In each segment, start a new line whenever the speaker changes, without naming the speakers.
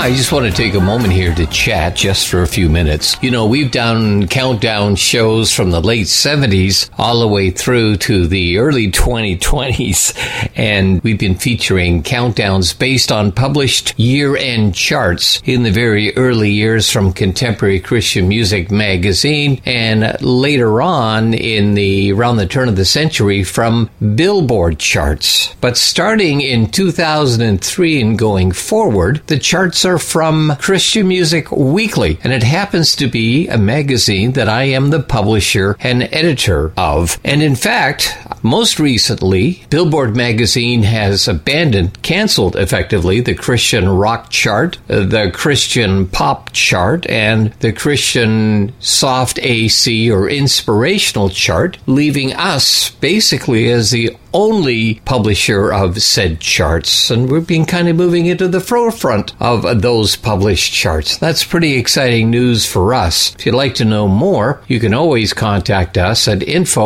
Hi, I just want to take a moment here to chat just for a few minutes. You know, we've done countdown shows from the late 70s all the way through to the early 2020s, and we've been featuring countdowns based on published year-end charts in the very early years from Contemporary Christian Music magazine, and later on around the turn of the century from Billboard charts. But starting in 2003 and going forward, the charts are from Christian Music Weekly, and it happens to be a magazine that I am the publisher and editor of. And in fact, most recently, Billboard magazine has canceled effectively the Christian rock chart, the Christian pop chart, and the Christian soft AC or inspirational chart, leaving us basically as the only publisher of said charts, and we've been kind of moving into the forefront of those published charts. That's pretty exciting news for us. If you'd like to know more, you can always contact us at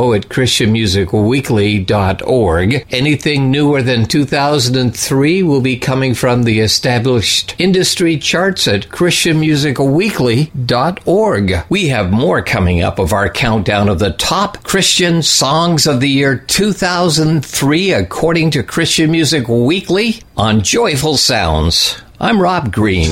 info@christianmusicweekly.org. Anything newer than 2003 will be coming from the established industry charts at christianmusicweekly.org. We have more coming up of our countdown of the top Christian songs of the year 2003 according to Christian Music Weekly on Joyful Sounds. I'm Rob Green.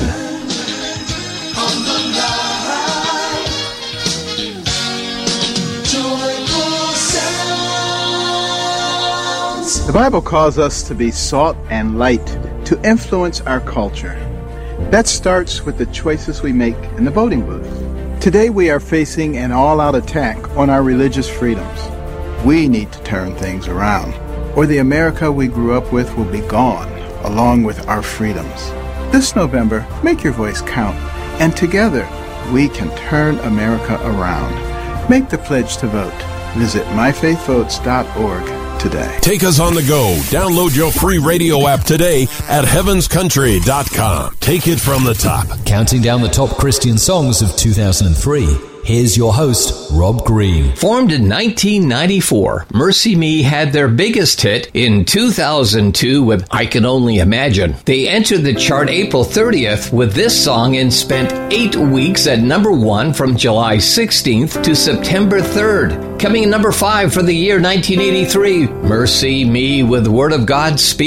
The Bible calls us to be salt and light, to influence our culture. That starts with the choices we make in the voting booth. Today we are facing an all-out attack on our religious freedoms. We need to turn things around, or the America we grew up with will be gone, along with our freedoms. This November, make your voice count, and together we can turn America around. Make the pledge to vote. Visit myfaithvotes.org today.
Take us on the go. Download your free radio app today at heavenscountry.com. Take it from the top.
Counting down the top Christian songs of 2003. Here's your host, Rob Green.
Formed in 1994, Mercy Me had their biggest hit in 2002 with I Can Only Imagine. They entered the chart April 30th with this song and spent 8 weeks at number 1 from July 16th to September 3rd. Coming in number 5 for the year 1983, Mercy Me with Word of God Speak.